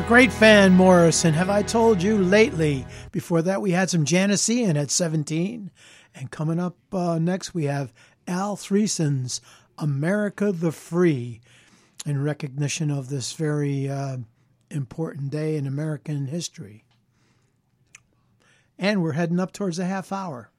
Great Van Morrison, Have I Told You Lately? Before that, we had some Janis Ian at 17. And coming up next, we have Al Threeson's America the Free, in recognition of this very important day in American history. And we're heading up towards a half hour.